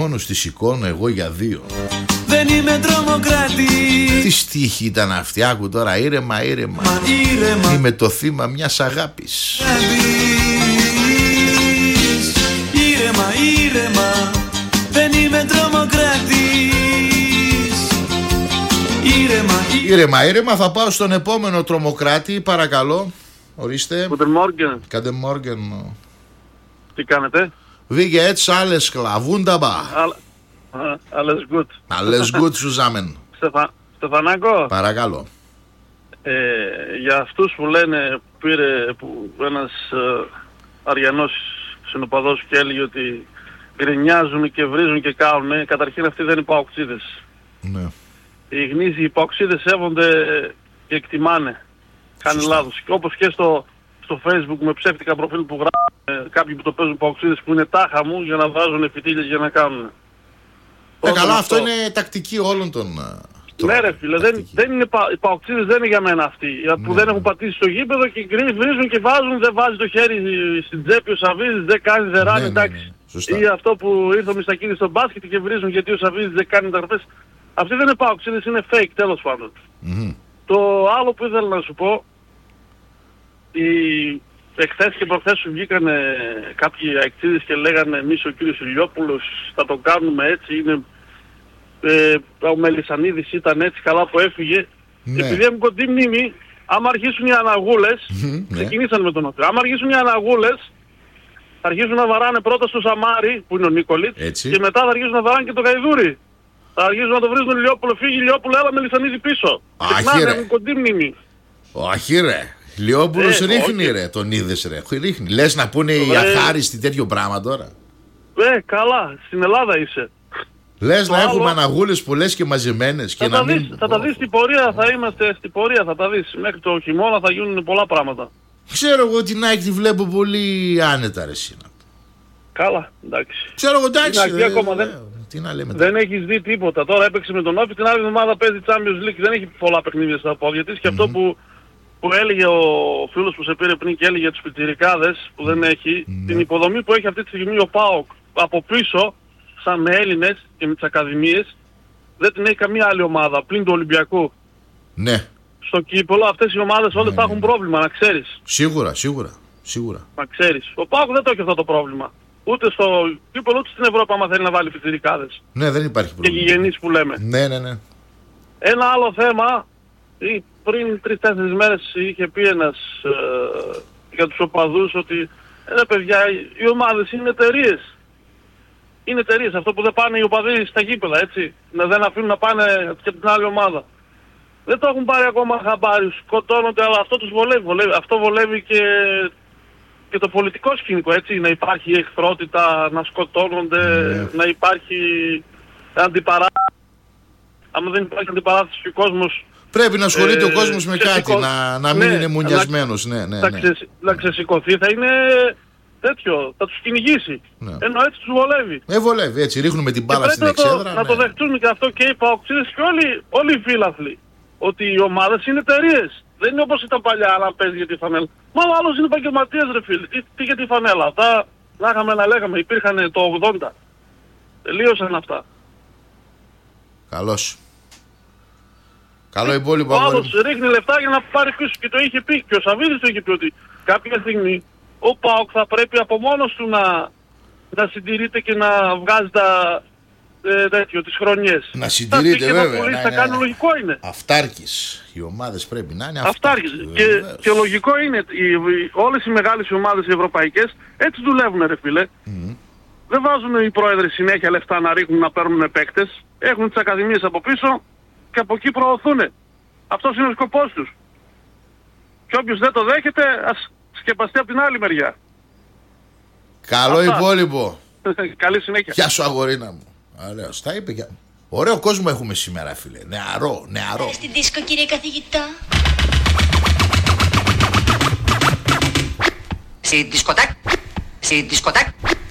χρόνους τη σηκώνω εγώ για 2. Δεν είμαι τρομοκράτης. Τι στίχη ήταν αυτή, άκου τώρα, ήρεμα, ήρεμα. Είμαι το θύμα μιας αγάπης. Ήρεμα, ήρεμα, δεν είμαι τρομοκράτης. Ήρεμα, ήρεμα, θα πάω στον επόμενο τρομοκράτη, παρακαλώ. Ορίστε. Guten Morgen. Κάντε Morgen. Τι κάνετε? Wie geht's, alles klar, wunderbar. Alles gut. Alles gut zusammen. Στεφανάκο. Παρακαλώ. Για αυτούς που λένε που ένας αριανός συνοπαδός και έλεγε ότι γκρινιάζουν και βρίζουν και κάνουν, καταρχήν αυτοί δεν είναι παοξίδες. Ναι. Οι γνήσιοι παοξίδες σέβονται και εκτιμάνε. Κάνει λάθος. Όπως και στο Facebook με ψεύτικα προφίλ που γράφουν κάποιοι που το παίζουν παοξίδες που είναι τάχα μου για να βάζουν φιτίλες για να κάνουν. Καλά, αυτό είναι τακτική όλων των... Ναι ρε φίλε, δεν είναι οι παοξίδες δεν είναι για μένα αυτοί που δεν έχουν πατήσει στο γήπεδο και βρίζουν και βάζουν, δεν βάζει το χέρι στην τσέπη ο Σαββίδης, δεν κάνει, δεν ράνει, εντάξει. Ή αυτό που ήρθε ο Μιστακίδης στο μπάσκετ και βρίζουν γιατί ο Σαββίδης δεν κάνει μεταγραφές. Αυτοί δεν είναι παοξίδες, είναι fake τέλος πάντων. Το άλλο που ήθελα να σου πω, εχθές και προχθές σου βγήκανε κάποιοι αεξίδες και λέγανε εμείς ο κύριος Ηλιόπουλος θα το κάνουμε έτσι, είναι... ο Μελισσανίδης ήταν έτσι καλά που έφυγε. Ναι. Επειδή έχουν κοντή μνήμη, άμα αρχίσουν οι αναγούλες, ξεκινήσαν με τον Όφη. Άμα αρχίσουν οι αναγούλες, θα αρχίσουν να βαράνε πρώτα στο Σαμάρι, που είναι ο Νίκολιτς, και μετά θα αρχίσουν να βαράνε και το Γαϊδούρι. Θα αρχίσουν να το βρίζουν Ηλιόπουλο, φύγει Ηλιόπουλο, έλα Μελισσανίδη πίσω. Ξεχνάνε, έχουν κοντή μνήμη. Όχι ρε, Ηλιόπουλος ρίχνει ρε, τον είδες ρε, ρίχνει. Λες να πούνε οι αχάριστοι τέτοιο πράγμα τώρα? Καλά, στην Ελλάδα είσαι. Λες να έχουμε αναγούλες πολλές και μαζεμένες και να μην... Θα τα δεις στην πορεία, θα είμαστε στην πορεία, θα τα δεις. Μέχρι το χειμώνα θα γίνουν πολλά πράγματα. Ξέρω εγώ την ΑΕΚ τη βλέπω πολύ άνετα ρε Σίνα. Καλά, εντάξει. Ξέρω εγώ εντάξει. Ακόμα δεν έχεις δει τίποτα. Τώρα έπαιξε με τον Όφη, την άλλη εβδομάδα παίζει Champions League. Δεν έχει πολλά παιχνίδια στα πόδια της και αυτό που έλεγε ο φίλος που σε πήρε πριν και έλεγε για τους πιτσιρικάδες που δεν έχει, την υποδομή που έχει αυτή τη στιγμή ο ΠΑΟΚ από πίσω, σαν με Έλληνες και με τις ακαδημίες, δεν την έχει καμία άλλη ομάδα πλην του Ολυμπιακού. Ναι. Στο κύπελλο αυτές οι ομάδες όλες θα έχουν πρόβλημα, να ξέρεις. Σίγουρα. Να ξέρεις. Ο ΠΑΟΚ δεν το έχει αυτό το πρόβλημα. Ούτε στο κύπελλο ούτε στην Ευρώπη άμα θέλει να βάλει πιτσιρικάδες. Ναι, δεν υπάρχει πρόβλημα. Και γηγενείς που λέμε. Ναι. Ένα άλλο θέμα, πριν 3-4 μέρες είχε πει ένας για τους οπαδούς ότι παιδιά, οι ομάδες είναι εταιρείες. Είναι εταιρείες, αυτό που δεν πάνε οι οπαδοί στα γήπεδα, έτσι. Δεν αφήνουν να πάνε και την άλλη ομάδα. Δεν το έχουν πάρει ακόμα χαμπάρι, σκοτώνονται, αλλά αυτό τους βολεύει. Αυτό βολεύει και το πολιτικό σκηνικό, έτσι. Να υπάρχει εχθρότητα, να σκοτώνονται, να υπάρχει αντιπαράθεση. Αν δεν υπάρχει αντιπαράθεση και ο κόσμος... Πρέπει να ασχολείται ο κόσμος με κάτι, να μην είναι μουνιασμένος. Να ξεσηκωθεί, θα είναι... τέτοιο, θα τους κυνηγήσει. Ενώ έτσι τους βολεύει. Βολεύει, έτσι ρίχνουμε την μπάλα στην εξέδρα. Να το δεχτούν και αυτό και οι παοξίδες και όλοι οι φίλαθλοι. Ότι οι ομάδες είναι εταιρείες. Δεν είναι όπως ήταν παλιά να παίζει για τη φανέλα. Μα ο άλλος είναι επαγγελματίας ρε φίλε. Τι για τη φανέλα. Αυτά να είχαμε να λέγαμε. Υπήρχαν το 80. Τελείωσαν αυτά. Καλώς. Καλό υπόλοιπο. Ο άλλος ρίχνει λεφτά για να πάρει πίσω. Και το είχε πει. Και ο Σαββίδης το είχε πει ότι κάποια στιγμή ο ΠΑΟΚ θα πρέπει από μόνος του να συντηρείται και να βγάζει τις χρονιές. Να συντηρείται βέβαια. Θα κάνει, λογικό είναι. Αυτάρκης. Οι ομάδες πρέπει να είναι αυτάρκης. Και λογικό είναι. Όλες οι μεγάλες ομάδες οι ευρωπαϊκές έτσι δουλεύουν ρε φίλε. Δεν βάζουν οι πρόεδροι συνέχεια λεφτά να ρίχνουν να παίρνουν παίκτες. Έχουν τις ακαδημίες από πίσω και από εκεί προωθούν. Αυτός είναι ο σκοπός τους. Και όποιος δεν το δέχεται ας σκεπαστεί από την άλλη μεριά. Καλό υπόλοιπο. Καλή συνέχεια. Γεια σου αγορίνα μου. Ωραίος, τα είπε και... Ωραίο κόσμο έχουμε σήμερα φίλε. Νεαρό. Στην δίσκο κύριε καθηγητά. Στη δισκοτάκ.